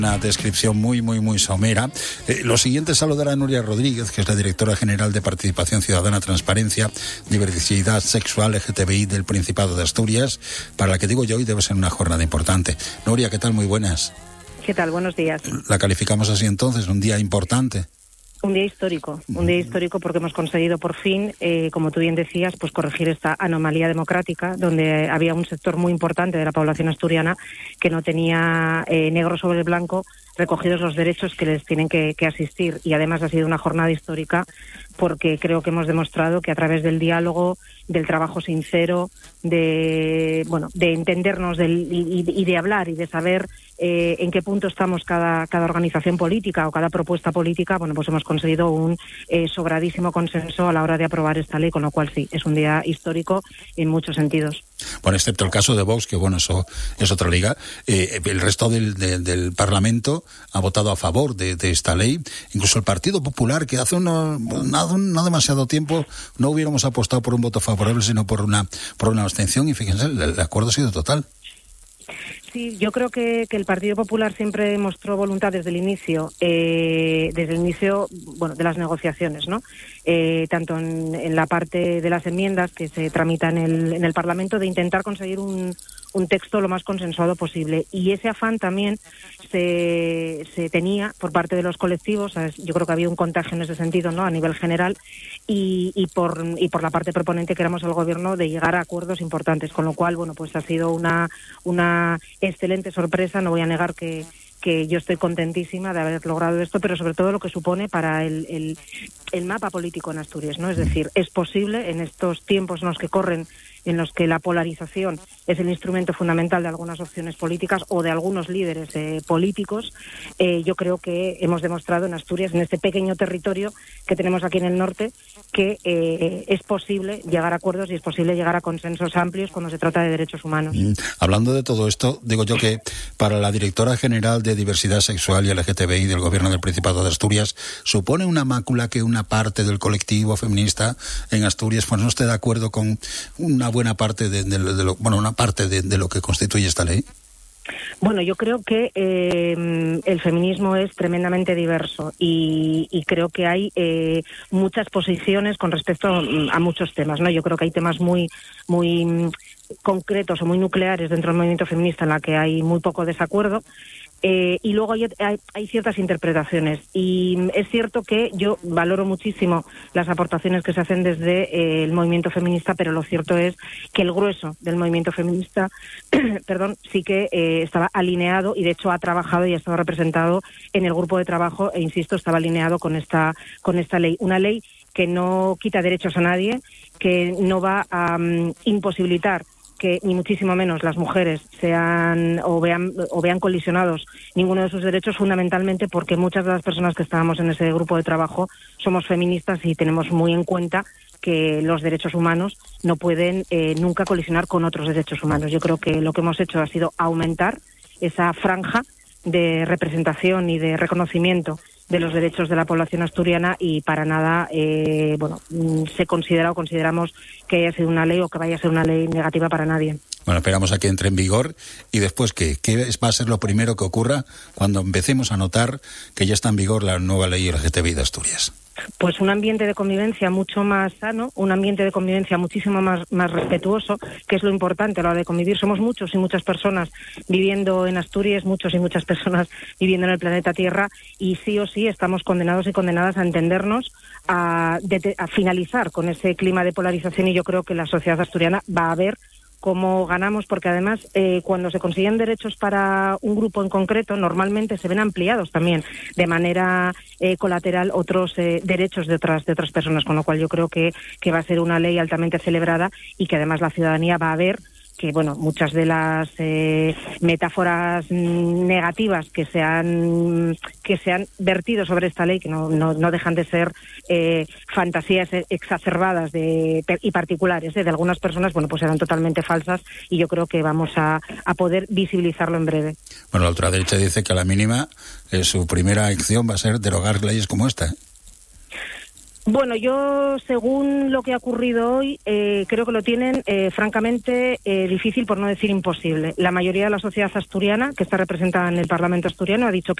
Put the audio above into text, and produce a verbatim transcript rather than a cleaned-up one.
Una descripción muy, muy, muy somera. Eh, lo siguiente es saludar a Nuria Rodríguez, que es la directora general de Participación Ciudadana, Transparencia, Diversidad Sexual, L G T B I del Principado de Asturias, para la que digo yo hoy debe ser una jornada importante. Nuria, ¿qué tal? Muy buenas. ¿Qué tal? Buenos días. La calificamos así entonces, un día importante. Un día histórico, un día histórico porque hemos conseguido por fin, eh, como tú bien decías, pues corregir esta anomalía democrática, donde había un sector muy importante de la población asturiana que no tenía eh, negro sobre blanco recogidos los derechos que les tienen que, que asistir. Y además ha sido una jornada histórica porque creo que hemos demostrado que a través del diálogo, del trabajo sincero, de bueno, de entendernos del, y, y de hablar y de saber eh, en qué punto estamos cada, cada organización política o cada propuesta política, bueno, pues hemos conseguido un eh, sobradísimo consenso a la hora de aprobar esta ley, con lo cual sí, es un día histórico en muchos sentidos. Bueno, excepto el caso de Vox, que bueno, eso es otra liga, eh, el resto del, de, del Parlamento ha votado a favor de, de esta ley, incluso el Partido Popular, que hace uno, no, no demasiado tiempo no hubiéramos apostado por un voto favorable, sino por una, por una abstención, y fíjense, el, el acuerdo ha sido total. Sí, yo creo que, que el Partido Popular siempre mostró voluntad desde el inicio, eh, desde el inicio, bueno, de las negociaciones, ¿no? Eh, tanto en, en la parte de las enmiendas que se tramitan en el, en el Parlamento, de intentar conseguir un, un texto lo más consensuado posible. Y ese afán también se, se tenía por parte de los colectivos. ¿Sabes? Yo creo que había un contagio en ese sentido, ¿no? A nivel general, y, y por y por la parte proponente, que éramos el Gobierno, de llegar a acuerdos importantes. Con lo cual, bueno, pues ha sido una una excelente sorpresa. No voy a negar que que yo estoy contentísima de haber logrado esto, pero sobre todo lo que supone para el, el, el mapa político en Asturias, ¿no? Es decir, es posible en estos tiempos en los que corren, en los que la polarización es el instrumento fundamental de algunas opciones políticas o de algunos líderes eh, políticos, eh, yo creo que hemos demostrado en Asturias, en este pequeño territorio que tenemos aquí en el norte, que eh, es posible llegar a acuerdos y es posible llegar a consensos amplios cuando se trata de derechos humanos. Mm, hablando de todo esto, digo yo que para la directora general de Diversidad Sexual y L G T B I del Gobierno del Principado de Asturias, ¿supone una mácula que una parte del colectivo feminista en Asturias pues no esté de acuerdo con una buena parte de, de, de lo, bueno, una parte de, de lo que constituye esta ley? Bueno, yo creo que eh, el feminismo es tremendamente diverso y, y creo que hay eh, muchas posiciones con respecto a muchos temas, ¿no? Yo creo que hay temas muy, muy concretos o muy nucleares dentro del movimiento feminista en la que hay muy poco desacuerdo. Eh, y luego hay, hay, hay ciertas interpretaciones y es cierto que yo valoro muchísimo las aportaciones que se hacen desde eh, el movimiento feminista, pero lo cierto es que el grueso del movimiento feminista perdón, sí que eh, estaba alineado y de hecho ha trabajado y ha estado representado en el grupo de trabajo e insisto, estaba alineado con esta, con esta ley, una ley que no quita derechos a nadie, que no va a um, imposibilitar que ni muchísimo menos las mujeres sean o vean o vean colisionados ninguno de sus derechos, fundamentalmente porque muchas de las personas que estábamos en ese grupo de trabajo somos feministas y tenemos muy en cuenta que los derechos humanos no pueden eh, nunca colisionar con otros derechos humanos. Yo creo que lo que hemos hecho ha sido aumentar esa franja de representación y de reconocimiento de los derechos de la población asturiana y para nada eh, bueno se considera o consideramos que haya sido una ley o que vaya a ser una ley negativa para nadie. Bueno, esperamos a que entre en vigor y después ¿qué? ¿Qué va a ser lo primero que ocurra cuando empecemos a notar que ya está en vigor la nueva ley L G T B I de Asturias? Pues un ambiente de convivencia mucho más sano, un ambiente de convivencia muchísimo más, más respetuoso, que es lo importante a la hora de convivir. Somos muchos y muchas personas viviendo en Asturias, muchos y muchas personas viviendo en el planeta Tierra y sí o sí estamos condenados y condenadas a entendernos, a, de, a finalizar con ese clima de polarización y yo creo que la sociedad asturiana va a ver cómo ganamos, porque además eh, cuando se consiguen derechos para un grupo en concreto, normalmente se ven ampliados también de manera eh, colateral otros eh, derechos de otras de otras personas, con lo cual yo creo que, que va a ser una ley altamente celebrada y que además la ciudadanía va a ver que bueno, muchas de las eh, metáforas negativas que se han que se han vertido sobre esta ley, que no, no, no dejan de ser eh, fantasías exacerbadas de, y particulares eh, de algunas personas, bueno, pues eran totalmente falsas y yo creo que vamos a, a poder visibilizarlo en breve. Bueno, la ultraderecha dice que a la mínima eh, su primera acción va a ser derogar leyes como esta, ¿eh? Bueno, yo, según lo que ha ocurrido hoy, eh, creo que lo tienen eh, francamente eh, difícil, por no decir imposible. La mayoría de la sociedad asturiana, que está representada en el Parlamento asturiano, ha dicho que